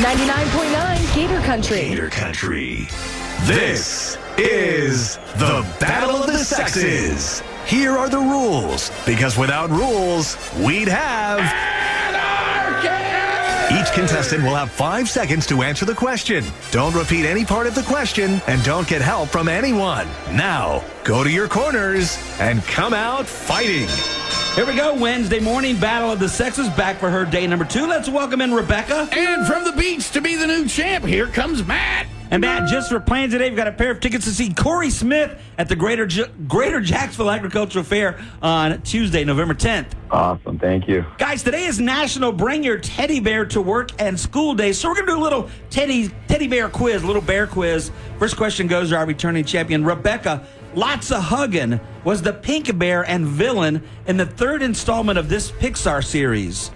99.9 Gator Country. Gator Country. This is the Battle of the Sexes. Here are the rules, because without rules, we'd have anarchy! Each contestant will have 5 seconds to answer the question. Don't repeat any part of the question, and don't get help from anyone. Now, go to your corners and come out fighting. Here we go, Wednesday morning, Battle of the Sexes, back for her day number 2. Let's welcome in Rebecca. And from the beach to be the new champ, here comes Matt. And Matt, just for playing today, we've got a pair of tickets to see Corey Smith at the Greater Jacksonville Agricultural Fair on Tuesday, November 10th. Awesome, thank you. Guys, today is National Bring Your Teddy Bear to Work and School Day, so we're going to do a little teddy bear quiz, a little bear quiz. First question goes to our returning champion, Rebecca. Lots of Huggin' was the pink bear and villain in the 3rd installment of this Pixar series.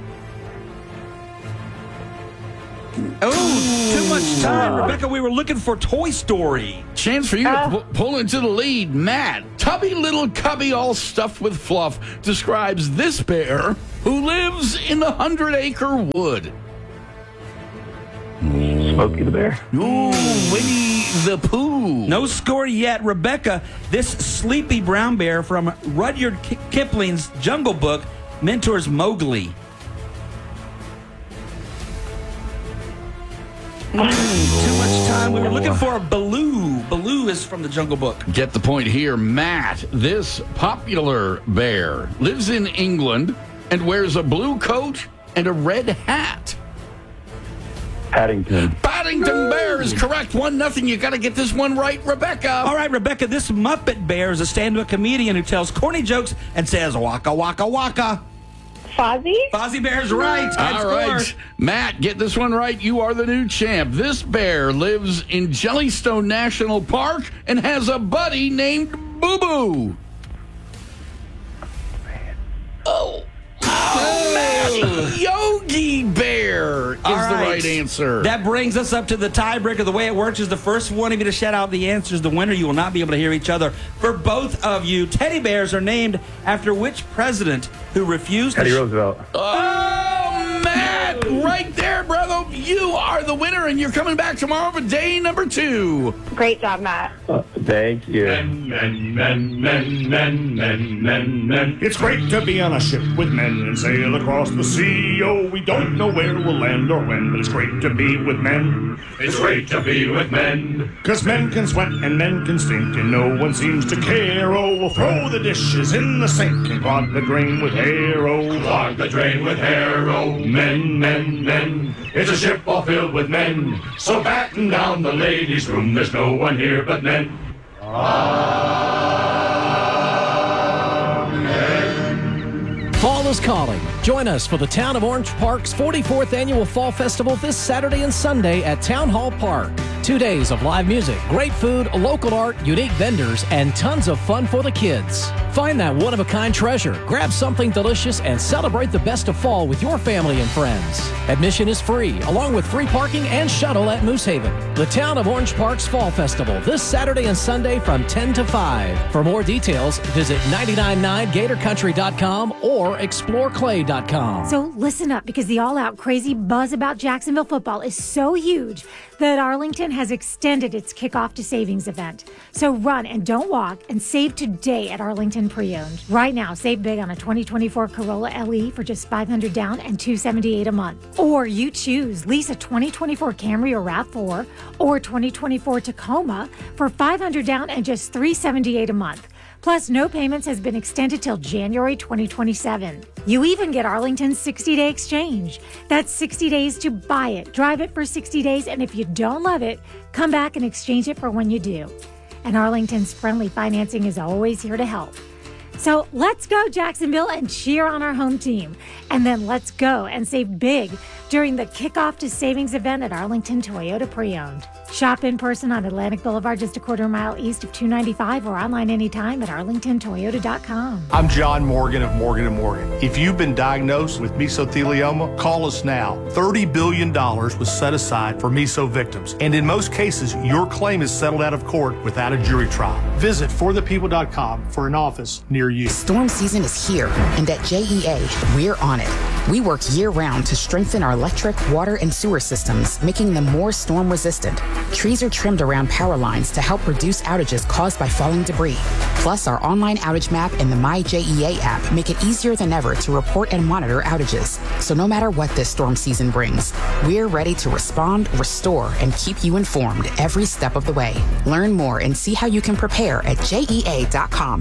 Oh, too much time. Rebecca, we were looking for Toy Story. Chance for you to pull into the lead. Matt, tubby little cubby all stuffed with fluff, describes this bear who lives in the 100-acre wood. Smokey the Bear. Ooh, Winnie the Pooh. No score yet. Rebecca, this sleepy brown bear from Rudyard Kipling's Jungle Book mentors Mowgli. Too much time. We were looking for Baloo. Baloo is from the Jungle Book. Get the point here. Matt, this popular bear lives in England and wears a blue coat and a red hat. Paddington. Paddington Bear is correct. 1-0. You got to get this one right, Rebecca. All right, Rebecca, this Muppet Bear is a stand-up comedian who tells corny jokes and says waka, waka, waka. Fozzie? Fozzie Bear's right. All right. Matt, get this one right. You are the new champ. This bear lives in Jellystone National Park and has a buddy named Boo Boo. Oh, Matt, Yogi Bear is the right answer. That brings us up to the tiebreaker. The way it works is the first one of you to shout out the answers, the winner. You will not be able to hear each other. For both of you, teddy bears are named after which president who refused Teddy Roosevelt. Oh, Matt, right there, brother. You are the winner, and you're coming back tomorrow for day number 2. Great job, Matt. Thank you. Men. It's great to be on a ship with men and sail across the sea. Oh, we don't know where we'll land or when, but it's great to be with men. It's great to be with men. 'Cause men can sweat and men can stink and no one seems to care. Oh, we'll throw the dishes in the sink and clog the drain with hair. Oh, clog the drain with hair. Oh, men. It's a ship all filled with men. So batten down the ladies' room. There's no one here but men. Fall is calling. Join us for the Town of Orange Park's 44th Annual Fall Festival this Saturday and Sunday at Town Hall Park. 2 days of live music, great food, local art, unique vendors, and tons of fun for the kids. Find that one-of-a-kind treasure, grab something delicious, and celebrate the best of fall with your family and friends. Admission is free, along with free parking and shuttle at Moose Haven. The Town of Orange Park's Fall Festival this Saturday and Sunday from 10 to 5. For more details, visit 999gatorcountry.com or exploreclay.com. So listen up, because the all-out crazy buzz about Jacksonville football is so huge that Arlington has extended its kickoff to savings event. So run and don't walk and save today at Arlington Pre-Owned. Right now, save big on a 2024 Corolla LE for just $500 down and $278 a month. Or you choose lease a 2024 Camry or RAV4 or 2024 Tacoma for $500 down and just $378 a month. Plus, no payments has been extended till January 2027. You even get Arlington's 60-day exchange. That's 60 days to buy it, drive it for 60 days, and if you don't love it, come back and exchange it for when you do. And Arlington's friendly financing is always here to help. So let's go, Jacksonville, and cheer on our home team. And then let's go and save big during the Kickoff to Savings event at Arlington Toyota Pre-Owned. Shop in person on Atlantic Boulevard, just a quarter mile east of 295, or online anytime at arlingtontoyota.com. I'm John Morgan of Morgan & Morgan. If you've been diagnosed with mesothelioma, call us now. $30 billion was set aside for meso victims, and in most cases, your claim is settled out of court without a jury trial. Visit forthepeople.com for an office near you. Storm season is here, and at JEA, we're on it. We work year-round to strengthen our electric, water, and sewer systems, making them more storm-resistant. Trees are trimmed around power lines to help reduce outages caused by falling debris. Plus, our online outage map and the MyJEA app make it easier than ever to report and monitor outages. So no matter what this storm season brings, we're ready to respond, restore, and keep you informed every step of the way. Learn more and see how you can prepare at JEA.com.